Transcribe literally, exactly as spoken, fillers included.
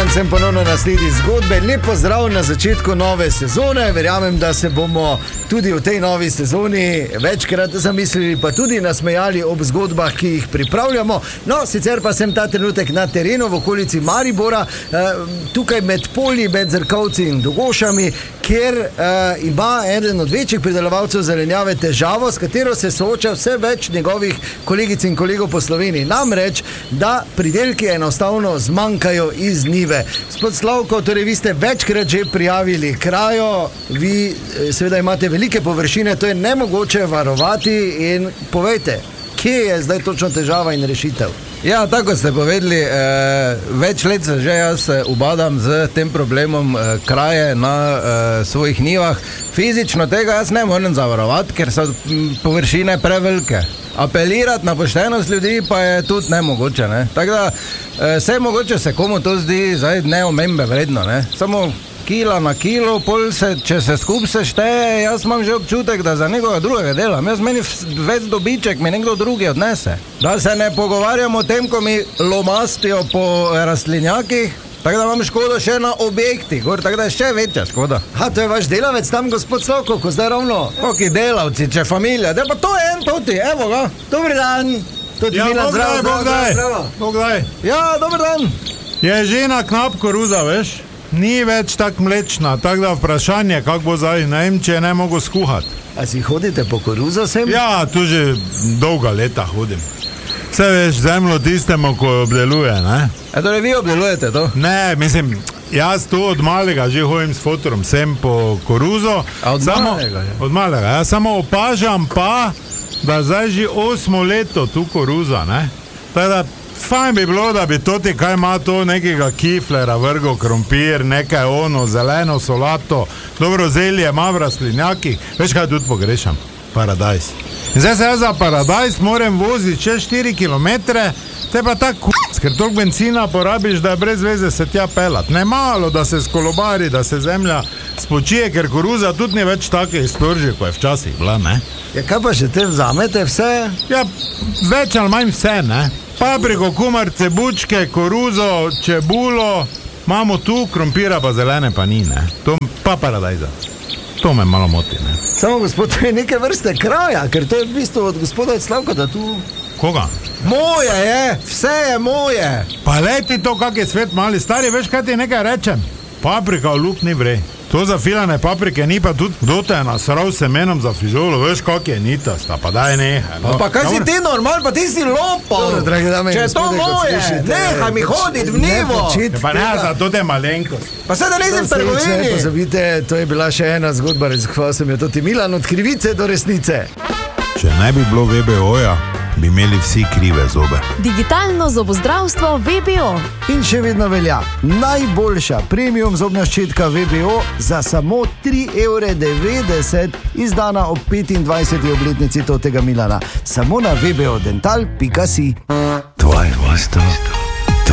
dan sem ponovno na sledi zgodbe. Lep pozdrav na začetku nove sezone. Verjamem, da se bomo tudi v tej novi sezoni večkrat zamislili, pa tudi nasmejali ob zgodbah, ki jih pripravljamo. No, sicer pa sem ta trenutek na terenu v okolici Maribora, tukaj med polji, med Zrkovci in Dogošami, kjer uh, ima eden od večjih pridelovalcev zelenjave težavo, s katero se sooča vse več njegovih kolegic in kolegov po Sloveniji. Namreč, da pridelki enostavno zmanjkajo iz njive. Gospod Slavko, torej vi ste večkrat že prijavili krajo, vi seveda imate velike površine, to je nemogoče varovati in povejte, kje je zdaj točno težava in rešitev? Ja, tako ste povedali, eh, več let se že jaz ubadam z tem problemom eh, kraje na eh, svojih njivah. Fizično tega jaz ne morem zavarovati, ker so površine prevelike. Apelirati na poštenost ljudi pa je tudi nemogoče, ne? Tako da eh, vse mogoče se komu to zdi zdaj neomembe vredno, ne? Samo kila na kilo, pol se, če se skup se šteje, jaz imam že občutek, da za nekoga drugega delam. Jaz meni več dobiček mi nekdo drugi odnese. Da se ne pogovarjamo o tem, ko mi lomastijo po rastlinjakih, tako da imam škodo še na objektih, gor, tako da je še večja škoda. Ha, to je vaš delavec tam, gospod Slavko, ko zdaj ravno? Koki delavci, če familija, da pa to je en toti, evo ga. Dober dan. Tudi ja, Milan, zdravo, zdravo, zdravo. Bogdaj. Ja, dober dan. Je žena knap koruza, veš? Ni več tak mlečna, tako da vprašanje, kako bo zdaj, ne vem, če je ne mogo skuhati. A si hodite po koruzo sem? Ja, tu že dolga leta hodim. Vse veš, zemljo tistemu, ko obdeluje, ne? E, torej vi obdelujete to? Ne, mislim, jaz tu od malega že hodim s fotorom sem po koruzo. A od samo, malega? Od malega, ja, samo opažam pa, da zdaj že osmo leto tu koruza, ne? Tako da fajn bi bilo, da bi toti, kaj ima to nekega kiflera, vrgo, krompir, nekaj ono, zeleno solato, dobro zelje, ima v rastlinjakih. Veš kaj tudi pogrešam? Paradajz. In zdaj se jaz za paradajz moram voziti še štiri kilometre, te pa tak k***, ker toliko benzina porabiš, da je brez veze se tja pelat. Ne malo, da se skolobari, da se zemlja spočije, ker koruza tudi ni več take iztorži, ko je včasih bila, ne? Ja, kaj pa še te vzamete vse? Ja, več ali manj vse, ne? Papriko, kumar, cebučke, koruzo, čebulo, imamo tu, krompira pa zelene pa ni, ne? To pa paradajza. To me malo moti, ne? Samo gospod, to je neke vrste kraja, ker to je v bistvu od gospoda Slavka, da tu... Koga? Moje je, vse je moje. Pa leti to, kak je svet mali, stari, veš, kaj ti nekaj rečem? Paprika v luk ni vrej. To za filane paprike ni pa tudi, kdo te je nasral semenom za fižolo, veš, kak je nitasta, pa daj nehaj. No. Pa kaj si ti normal, pa ti si lopal. Če je to moje, nehaj mi hoditi v nivo. Ne, pa ne, za to te malenkost. Pa se da nisem v trgovini. Ne pozabite, to je bila še ena zgodba, razkval sem jo tudi Milan, od krivice do resnice. Če ne bi bilo V B O-ja, bi imeli vsi krive zobe. Digitalno zobozdravstvo V B O. In še vedno velja najboljša premium zobna ščetka V B O za samo tri evre devetdeset, izdana ob petindvajseti obletnici totega Milana. Samo na v b o dental pika si. Tvoje gosto.